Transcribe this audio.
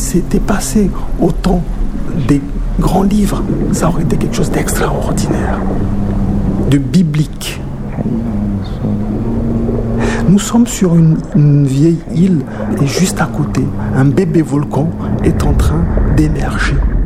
c'était passé au temps des grands livres, ça aurait été quelque chose d'extraordinaire, de biblique. Nous sommes sur une vieille île et juste à côté, un bébé volcan est en train d'émerger.